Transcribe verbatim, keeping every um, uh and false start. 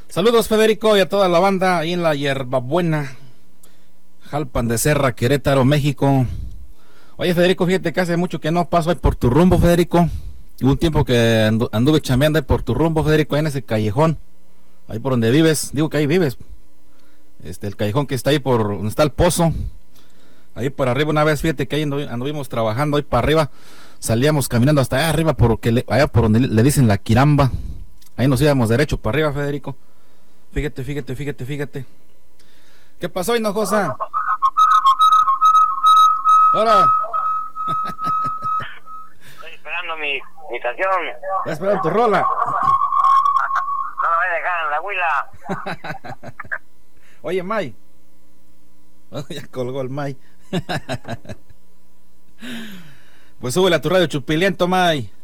Saludos, Federico, y a toda la banda ahí en la Hierbabuena, Jalpan de Serra, Querétaro, México. Oye, Federico, fíjate que hace mucho que no paso ahí por tu rumbo, Federico. Hubo un tiempo que andu anduve chambeando ahí por tu rumbo, Federico, ahí en ese callejón, ahí por donde vives. Digo que ahí vives. Este, el callejón que está ahí por donde está el pozo. Ahí por arriba una vez, fíjate que ahí andu anduvimos trabajando ahí para arriba. Salíamos caminando hasta allá arriba, porque le, allá por donde le dicen la Quiramba. Ahí nos íbamos derecho para arriba, Federico. Fíjate, fíjate, fíjate, fíjate. ¿Qué pasó, Hinojosa? Ahora. Estoy esperando mi, mi canción. Estás esperando tu rola. No me voy a dejar en la huila. Oye, May. Oh, ya colgó el May. Pues súbele a tu radio Chupiliento, May.